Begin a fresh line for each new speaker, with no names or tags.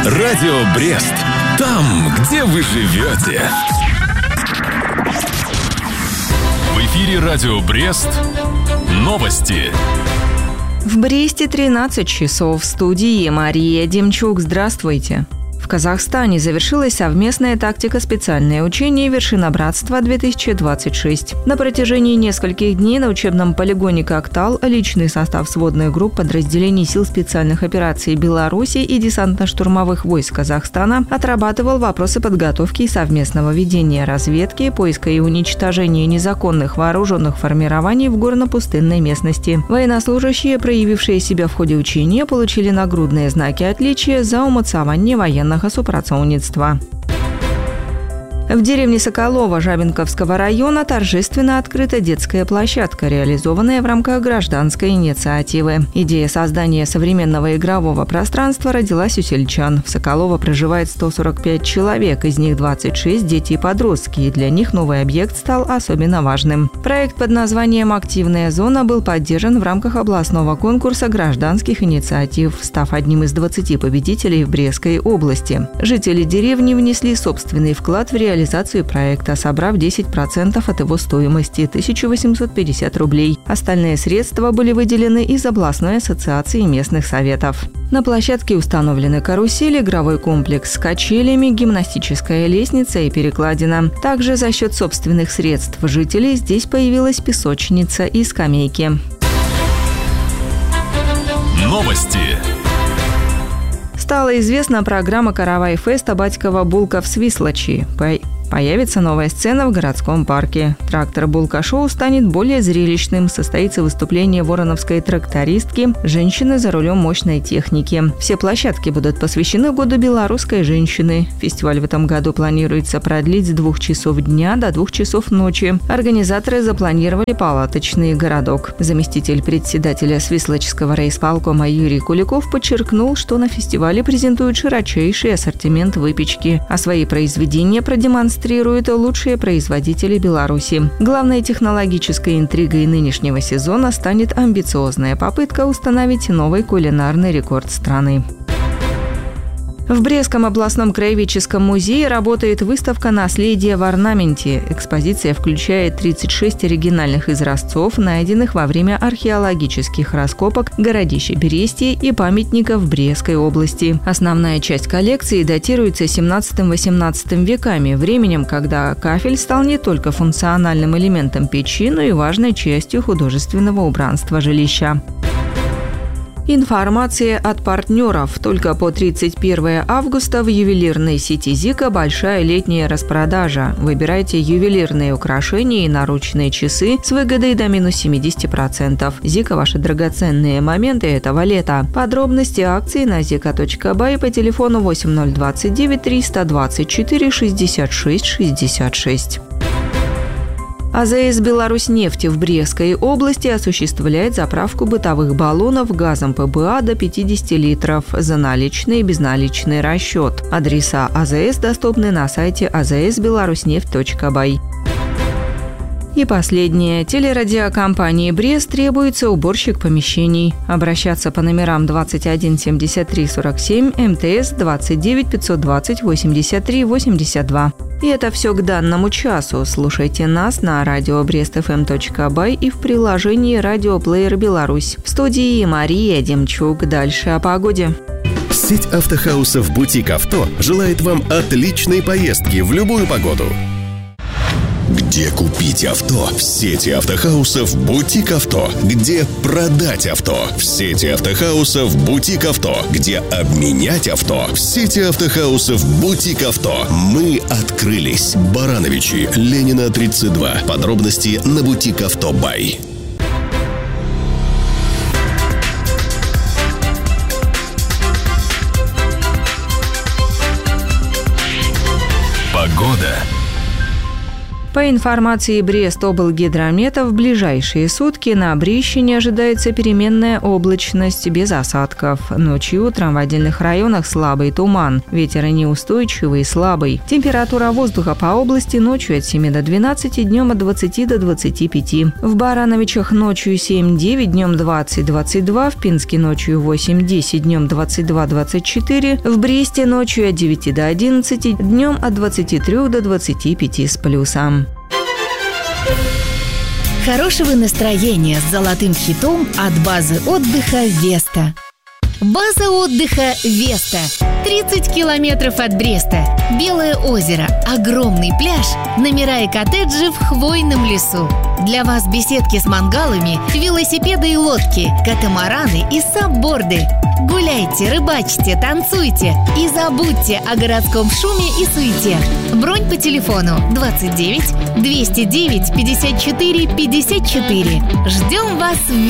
Радио Брест. Там, где вы живете. В эфире Радио Брест. Новости.
В Бресте 13 часов. В студии Мария Демчук. Здравствуйте. В Казахстане завершилось совместное тактико-специальное учение «Вершина братства-2026». На протяжении нескольких дней на учебном полигоне «Коктал» личный состав сводных групп подразделений сил специальных операций Беларуси и десантно-штурмовых войск Казахстана отрабатывал вопросы подготовки и совместного ведения разведки, поиска и уничтожения незаконных вооруженных формирований в горно-пустынной местности. Военнослужащие, проявившие себя в ходе учения, получили нагрудные знаки отличия за умацование военных супрацовництва. В деревне Соколово Жабинковского района торжественно открыта детская площадка, реализованная в рамках гражданской инициативы. Идея создания современного игрового пространства родилась у сельчан. В Соколово проживает 145 человек, из них 26 – дети и подростки, и для них новый объект стал особенно важным. Проект под названием «Активная зона» был поддержан в рамках областного конкурса гражданских инициатив, став одним из 20 победителей в Брестской области. Жители деревни внесли собственный вклад в реализацию проекта, собрав 10% от его стоимости – 1850 рублей. Остальные средства были выделены из областной ассоциации местных советов. На площадке установлены карусели, игровой комплекс с качелями, гимнастическая лестница и перекладина. Также за счет собственных средств жителей здесь появилась песочница и скамейки.
Новости.
Стала известна программа «Каравай-феста» Батькова Булка в Свислочи. Появится новая сцена в городском парке. Трактор Булка-шоу станет более зрелищным. Состоится выступление вороновской трактористки, женщины за рулем мощной техники. Все площадки будут посвящены Году белорусской женщины. Фестиваль в этом году планируется продлить с 2 часов дня до 2 часов ночи. Организаторы запланировали палаточный городок. Заместитель председателя Свислочского райисполкома Юрий Куликов подчеркнул, что на фестивале презентуют широчайший ассортимент выпечки, а свои произведения продемонстрируют лучшие производители Беларуси. Главной технологической интригой нынешнего сезона станет амбициозная попытка установить новый кулинарный рекорд страны. В Брестском областном краеведческом музее работает выставка «Наследие в орнаменте». Экспозиция включает 36 оригинальных изразцов, найденных во время археологических раскопок городища Берестии и памятников Брестской области. Основная часть коллекции датируется 17-18 веками, временем, когда кафель стал не только функциональным элементом печи, но и важной частью художественного убранства жилища. Информация от партнеров. Только по 31 августа в ювелирной сети «Зика» большая летняя распродажа. Выбирайте ювелирные украшения и наручные часы с выгодой до минус 70%. «Зика» – ваши драгоценные моменты этого лета. Подробности акции на zika.by по телефону 8029 324 66 66. АЗС «Беларусьнефть» в Брестской области осуществляет заправку бытовых баллонов газом ПБА до 50 литров за наличный и безналичный расчет. Адреса АЗС доступны на сайте azsbelaruснефть.by. И последнее. Телерадиокомпании «Брест» требуется уборщик помещений. Обращаться по номерам 21 73 47, МТС 29 520 83 82. И это все к данному часу. Слушайте нас на radiobrestfm.by и в приложении «Радиоплеер Беларусь». В студии Мария Демчук. Дальше о погоде.
Сеть автохаусов «Бутик Авто» желает вам отличной поездки в любую погоду. Где купить авто? В сети автохаусов «Бутик Авто». Где продать авто? В сети автохаусов «Бутик Авто». Где обменять авто? В сети автохаусов «Бутик Авто». Мы открылись. Барановичи, Ленина, 32. Подробности на «Бутик Авто Бай».
Погода.
По информации Брест-облгидромета, в ближайшие сутки на Брещине ожидается переменная облачность без осадков. Ночью и утром в отдельных районах слабый туман. Ветер неустойчивый и слабый. Температура воздуха по области ночью от 7 до 12, днем от 20 до 25. В Барановичах ночью 7-9, днем 20-22, в Пинске ночью 8-10, днем 22-24, в Бресте ночью от 9 до 11, днем от 23 до 25 с плюсом.
Хорошего настроения с золотым хитом от базы отдыха «Веста». База отдыха «Веста». 30 километров от Бреста. Белое озеро, огромный пляж, номера и коттеджи в хвойном лесу. Для вас беседки с мангалами, велосипеды и лодки, катамараны и сабборды. Гуляйте, рыбачьте, танцуйте и забудьте о городском шуме и суете. Бронь по телефону 29 209 54 54. Ждем вас в